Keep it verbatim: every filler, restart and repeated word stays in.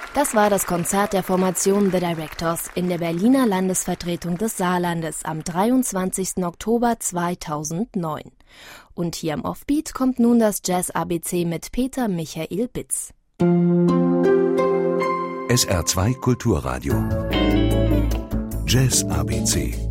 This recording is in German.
Das war das Konzert der Formation The Directors in der Berliner Landesvertretung des Saarlandes am dreiundzwanzigsten Oktober zweitausendneun. Und hier am Offbeat kommt nun das Jazz-A B C mit Peter Michael Bitz. S R zwei Kulturradio. Jazz-A B C